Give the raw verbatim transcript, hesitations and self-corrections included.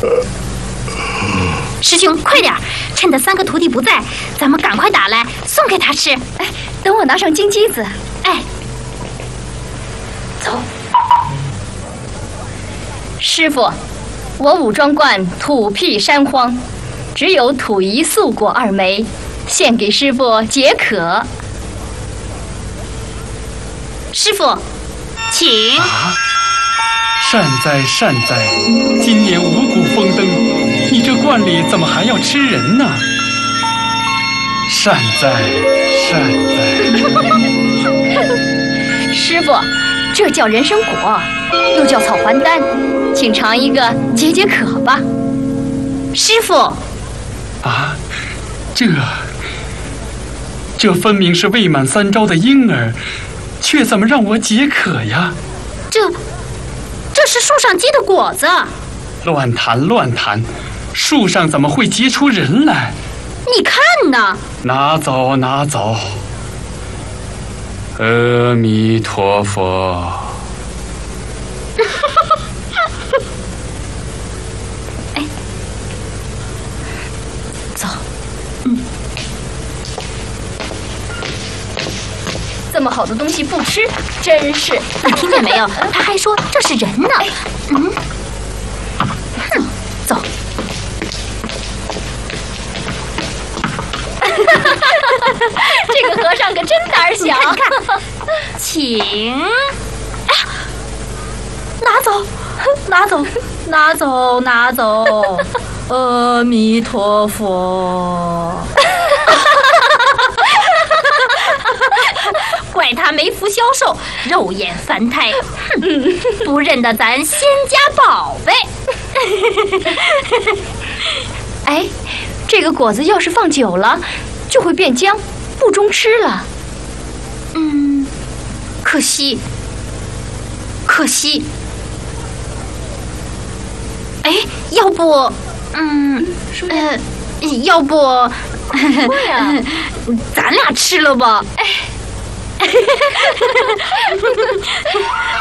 师兄，快点，趁着三个徒弟不在，咱们赶快打来送给他吃。 哎，等我拿上金鸡子。 哎，走。 师傅，我武庄观土僻山荒，只有土宜素果二枚，献给师傅解渴。 师傅，请。 啊，善哉善哉，今年五谷丰登，你这观里怎么还要吃人呢？善哉善哉。 师傅，这叫人参果，又叫草还丹，请尝一个解解渴吧。 师傅， 啊，这这分明是未满三朝的婴儿，却怎么让我解渴呀？ 这这是树上结的果子。 乱谈乱谈，树上怎么会结出人来？ 你看呢？ 拿走拿走。阿弥陀佛。 哎，走。嗯。这么好的东西不吃，真是…… 你听见没有？他还说这是人呢。嗯。 哼，走。这个和尚可真胆小。 看看，请。哎呀，拿走，拿走，拿走，拿走。阿弥陀佛。怪他没福消受，肉眼凡胎，哼，不认得咱仙家宝贝。 哎，这个果子要是放久了，就会变僵，不中吃了。 嗯，可惜，可惜。哎，要不，嗯，呃，要不， 呀咱俩吃了吧？哎。